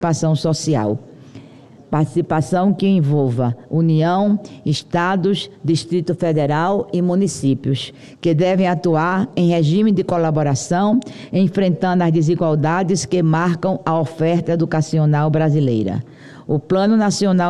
participação social. Participação que envolva União, Estados, Distrito Federal e municípios, que devem atuar em regime de colaboração, enfrentando as desigualdades que marcam a oferta educacional brasileira. O Plano Nacional